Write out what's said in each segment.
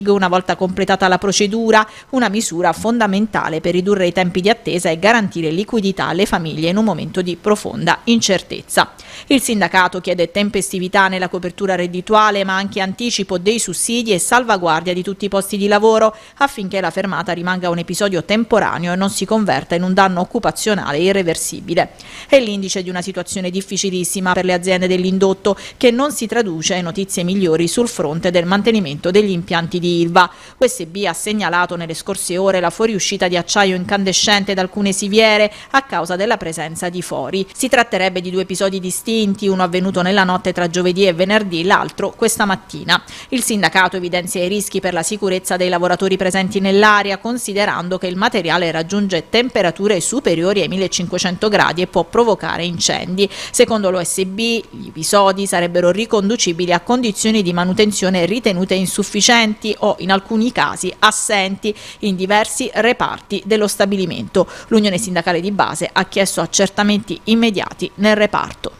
una volta completata la procedura, una misura fondamentale per ridurre i tempi di attesa e garantire liquidità alle famiglie in un momento di profonda incertezza. Il sindacato chiede tempestività nella copertura reddituale, ma anche anticipo dei sussidi e salvaguardia di tutti i posti di lavoro affinché la fermata rimanga un episodio temporaneo e non si converta in un danno occupazionale irreversibile. È l'indice di una situazione difficilissima per le aziende dell'indotto, che non si traduce in notizie migliori sul fronte del mantenimento degli impianti di Ilva. USB ha segnalato nelle scorse ore la fuoriuscita di acciaio incandescente da alcune siviere a causa della presenza di fori. Si tratterebbe di due episodi distinti, uno avvenuto nella notte tra giovedì e venerdì, l'altro questa mattina. Il sindacato evidenzia i rischi per la sicurezza dei lavoratori presenti nell'area, considerando che il materiale raggiunge temperature superiori ai 1500 gradi e può provocare incendi. Secondo l'OSB, gli episodi sarebbero riconducibili a condizioni di manutenzione ritenute insufficienti o in alcuni casi assenti in diversi reparti dello stabilimento. L'Unione Sindacale di Base ha chiesto accertamenti immediati nel reparto.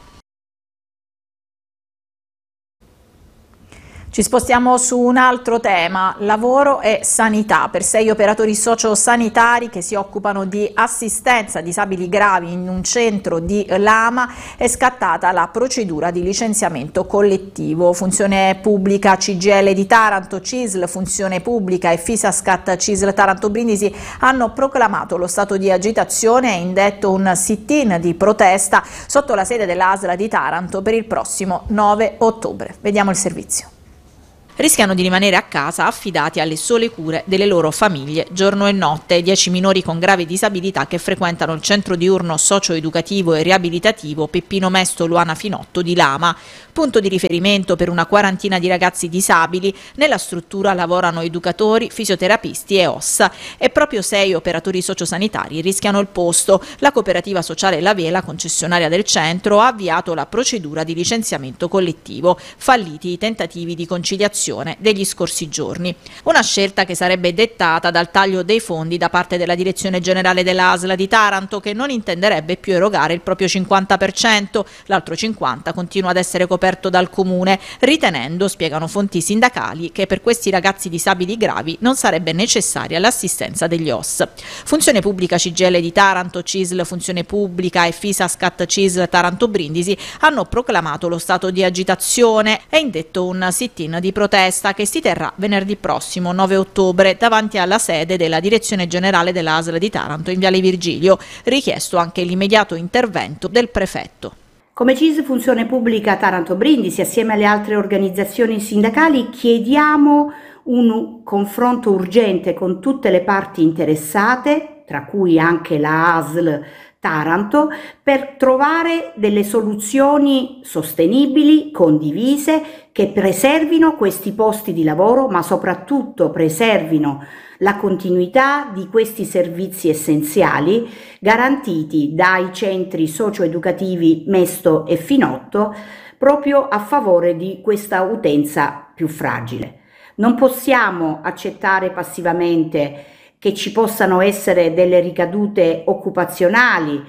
Ci spostiamo su un altro tema, lavoro e sanità. Per 6 operatori sociosanitari che si occupano di assistenza a disabili gravi in un centro di Lama è scattata la procedura di licenziamento collettivo. Funzione Pubblica CGIL di Taranto, CISL Funzione Pubblica e Fisascat CISL Taranto Brindisi hanno proclamato lo stato di agitazione e indetto un sit-in di protesta sotto la sede della ASL di Taranto per il prossimo 9 ottobre. Vediamo il servizio. Rischiano di rimanere a casa affidati alle sole cure delle loro famiglie giorno e notte. 10 minori con gravi disabilità che frequentano il centro diurno socio-educativo e riabilitativo Peppino Mesto Luana Finotto di Lama. Punto di riferimento per una quarantina di ragazzi disabili, nella struttura lavorano educatori, fisioterapisti e OSS e proprio 6 operatori sociosanitari rischiano il posto. La cooperativa sociale La Vela, concessionaria del centro, ha avviato la procedura di licenziamento collettivo, falliti i tentativi di conciliazione degli scorsi giorni. Una scelta che sarebbe dettata dal taglio dei fondi da parte della direzione generale della ASL di Taranto, che non intenderebbe più erogare il proprio 50%, l'altro 50% continua ad essere coperto dal comune, ritenendo, spiegano fonti sindacali, che per questi ragazzi disabili gravi non sarebbe necessaria l'assistenza degli OSS. Funzione Pubblica CGIL di Taranto, CISL Funzione Pubblica e Fisascat CISL Taranto Brindisi hanno proclamato lo stato di agitazione e indetto un sit-in di protesta che si terrà venerdì prossimo 9 ottobre davanti alla sede della direzione generale della ASL di Taranto in Viale Virgilio, richiesto anche l'immediato intervento del prefetto. Come CISL Funzione Pubblica Taranto Brindisi, assieme alle altre organizzazioni sindacali, chiediamo un confronto urgente con tutte le parti interessate, tra cui anche la ASL Taranto, per trovare delle soluzioni sostenibili, condivise, che preservino questi posti di lavoro, ma soprattutto preservino la continuità di questi servizi essenziali garantiti dai centri socio-educativi Mesto e Finotto, proprio a favore di questa utenza più fragile. Non possiamo accettare passivamente che ci possano essere delle ricadute occupazionali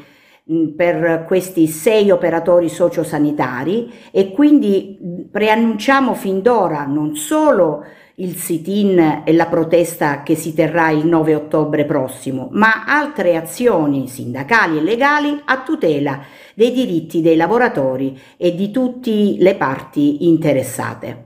per questi 6 operatori sociosanitari e quindi preannunciamo fin d'ora non solo il sit-in e la protesta che si terrà il 9 ottobre prossimo, ma altre azioni sindacali e legali a tutela dei diritti dei lavoratori e di tutte le parti interessate.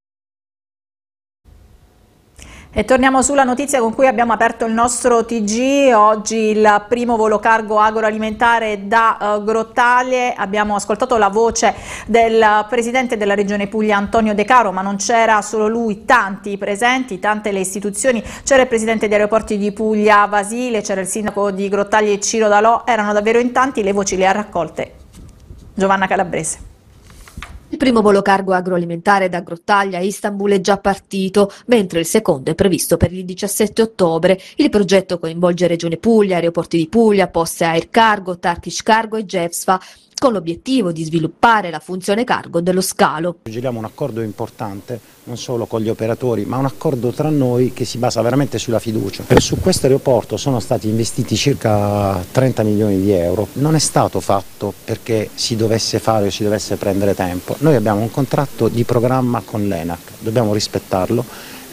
E torniamo sulla notizia con cui abbiamo aperto il nostro TG. Oggi il primo volo cargo agroalimentare da Grottaglie. Abbiamo ascoltato la voce del presidente della Regione Puglia Antonio De Caro, ma non c'era solo lui, tanti presenti, tante le istituzioni. C'era il presidente di Aeroporti di Puglia Vasile, c'era il sindaco di Grottaglie Ciro Dalò, erano davvero in tanti, le voci le ha raccolte Giovanna Calabrese. Il primo volo cargo agroalimentare da Grottaglia a Istanbul è già partito, mentre il secondo è previsto per il 17 ottobre. Il progetto coinvolge Regione Puglia, Aeroporti di Puglia, Poste Air Cargo, Turkish Cargo e Gefsfa, con l'obiettivo di sviluppare la funzione cargo dello scalo. Giriamo un accordo importante, non solo con gli operatori, ma un accordo tra noi che si basa veramente sulla fiducia. Su questo aeroporto sono stati investiti circa 30 milioni di euro. Non è stato fatto perché si dovesse fare o si dovesse prendere tempo. Noi abbiamo un contratto di programma con l'ENAC, dobbiamo rispettarlo